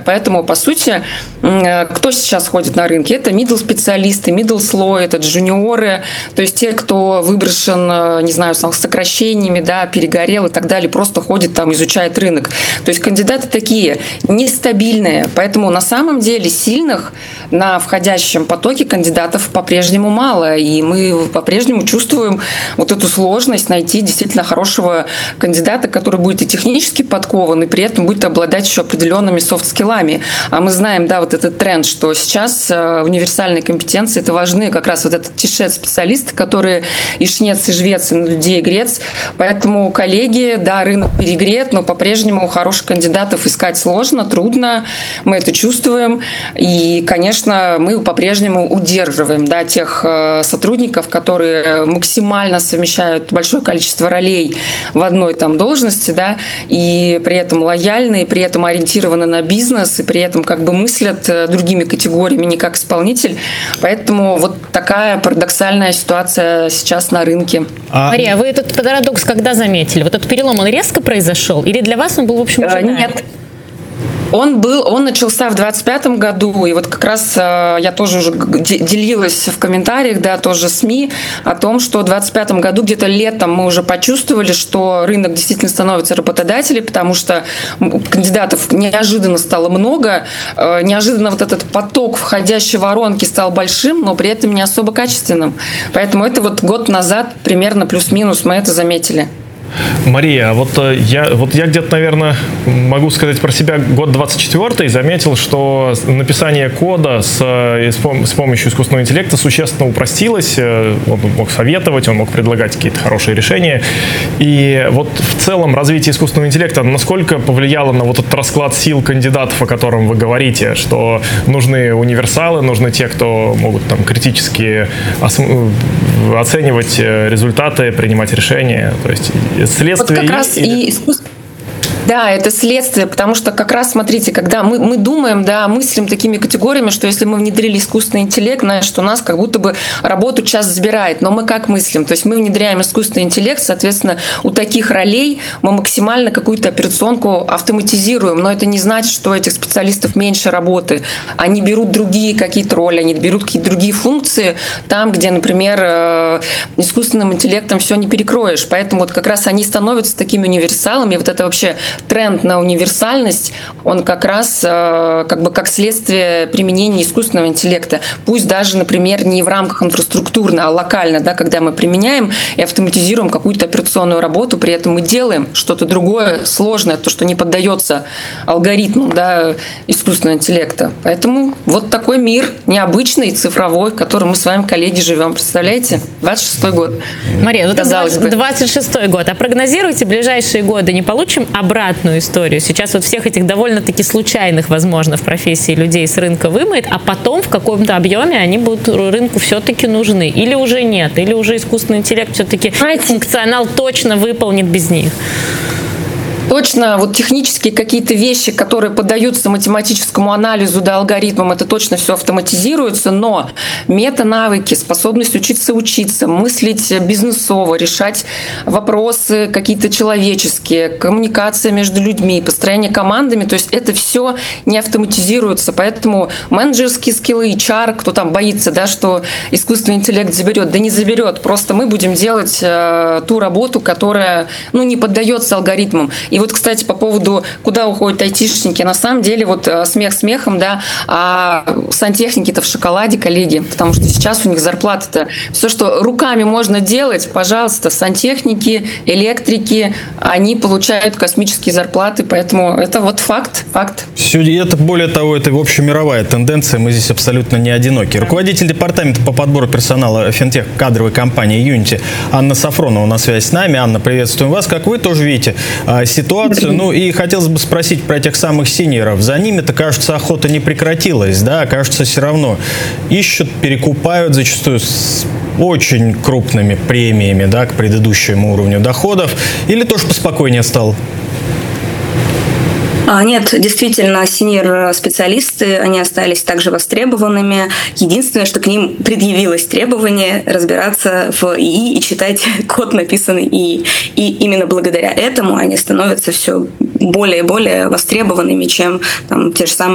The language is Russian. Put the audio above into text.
Поэтому, по сути, кто сейчас ходит на рынке? Это middle-специалисты, middle слой, это джуниоры, то есть те, кто выброшен, не знаю, с сокращениями, да, перегорел и так далее, просто ходит там, изучает рынок. То есть кандидаты такие нестабильные, поэтому на самом деле сильных на входящем потоке кандидатов по-прежнему мало, и мы по-прежнему чувствуем вот эту сложность найти действительно хорошего кандидата, который будет и технически подкован, и при этом будет обладать еще определенными софт-скиллами. А мы знаем, да, вот этот тренд, что сейчас универсальные компетенции это важны, как раз вот этот тишет-специалисты, которые и шнец, и жвец, и на людей грец. Поэтому, коллеги, да, рынок перегрет, но по-прежнему хороших кандидатов искать сложно, трудно, мы это чувствуем. И, конечно, мы по-прежнему удерживаем, да, тех сотрудников, которые максимально совмещают большое количество ролей в одной там должности, да, и при этом лояльны, и при этом ориентированы на бизнес, и при этом как бы мыслят другими категориями, не как исполнитель. Поэтому вот такая парадоксальная ситуация сейчас на рынке. Мария, вы этот парадокс когда заметили? Вот этот перелом, он резко произошел? Или для вас он был, в общем, Нет. Он начался в 2025 году, и вот как раз я тоже уже делилась в комментариях, да, тоже СМИ, о том, что в 2025 году где-то летом мы уже почувствовали, что рынок действительно становится работодателем, потому что кандидатов неожиданно стало много, неожиданно вот этот поток входящей воронки стал большим, но при этом не особо качественным. Поэтому это вот год назад примерно плюс-минус мы это заметили. Мария, вот я где-то, наверное, могу сказать про себя, год 24-й заметил, что написание кода с помощью искусственного интеллекта существенно упростилось. Он мог советовать, он мог предлагать какие-то хорошие решения. И вот в целом развитие искусственного интеллекта насколько повлияло на вот этот расклад сил кандидатов, о котором вы говорите, что нужны универсалы, нужны те, кто могут там критически оценивать результаты, принимать решения, то есть следствие. Вот как раз и искусство. Да, это следствие, потому что как раз, смотрите, когда мы думаем, да, мыслим такими категориями, что если мы внедрили искусственный интеллект, значит, у нас как будто бы работу час забирает. Но мы как мыслим? То есть мы внедряем искусственный интеллект, соответственно, у таких ролей мы максимально какую-то операционку автоматизируем. Но это не значит, что у этих специалистов меньше работы. Они берут другие какие-то роли, они берут какие-то другие функции там, где, например, искусственным интеллектом все не перекроешь. Поэтому вот как раз они становятся такими универсалами. Вот это вообще тренд на универсальность, он как раз как бы как следствие применения искусственного интеллекта. Пусть даже, например, не в рамках инфраструктурно, а локально, да, когда мы применяем и автоматизируем какую-то операционную работу, при этом мы делаем что-то другое сложное, то, что не поддается алгоритму, да, искусственного интеллекта. Поэтому вот такой мир необычный, цифровой, в котором мы с вами, коллеги, живем. Представляете? 26-й год. Мария, вот 26-й год. А прогнозируйте ближайшие годы, не получим обратную историю? Сейчас вот всех этих довольно-таки случайных, возможно, в профессии людей с рынка вымоет, а потом в каком-то объеме они будут рынку все-таки нужны. Или уже нет, или уже искусственный интеллект все-таки функционал точно выполнит без них. Точно, вот технические какие-то вещи, которые поддаются математическому анализу, да, алгоритмам, это точно все автоматизируется, но мета-навыки, способность учиться, мыслить бизнесово, решать вопросы какие-то человеческие, коммуникация между людьми, построение командами, то есть это все не автоматизируется, поэтому менеджерские скиллы, HR, кто там боится, да, что искусственный интеллект заберет, да не заберет, просто мы будем делать ту работу, которая, не поддается алгоритмам. И вот, кстати, по поводу, куда уходят айтишники, на самом деле, вот смех смехом, да, а сантехники-то в шоколаде, коллеги, потому что сейчас у них зарплата-то, все, что руками можно делать, пожалуйста, сантехники, электрики, они получают космические зарплаты, поэтому это вот факт. Это, более того, это общемировая тенденция, мы здесь абсолютно не одиноки. Руководитель департамента по подбору персонала финтех кадровой компании Unity Анна Сафронова на связи с нами. Анна, приветствуем вас. Как вы тоже видите ситуацию? И хотелось бы спросить про этих самых синьоров. За ними-то, кажется, охота не прекратилась, да? Кажется, все равно ищут, перекупают зачастую с очень крупными премиями, да, к предыдущему уровню доходов. Или тоже поспокойнее стало? Нет, действительно, синьор-специалисты, они остались также востребованными. Единственное, что к ним предъявилось требование разбираться в ИИ и читать код, написанный ИИ. И именно благодаря этому они становятся все более и более востребованными, чем те же самые